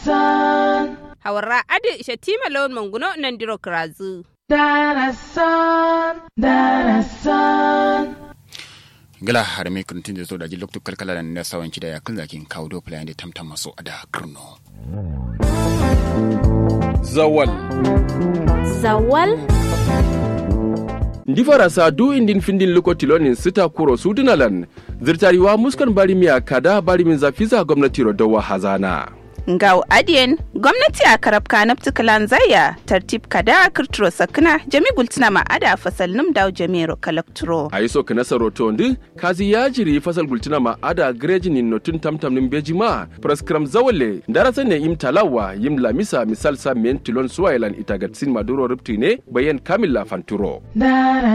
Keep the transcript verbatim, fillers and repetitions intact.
Darasan. Hawarra adi shatima lawan manguno nan diro krazu. Darasan. Darasan. Gala har me kun tinje so da ji lokto kalkala da na sawanci da yakun zakin kawo do plan da tamtam maso ada kurno. Zawal. Zawal. Ndi farasa du indin findin lokotilonin sita kuro sudunalan zirtariwa muskan barimiya kada barimin zafiza gwamnati rodowa hazana. Ngau adien gwamnati a karabka naptikalan zaya tartib kada kirturo sakna jami gultina ma ada fasal num daw jamiro kalakturo. A yi so kana saroto ndi kazi ya jiri fasal gultina ma ada grejin notun tamtam nim bejima praskram zawale darasa ne im talawa yim lamisa misal sa men tilon suwailan itagatsin maduro riptine bayan kamilla fanturo. Darasan.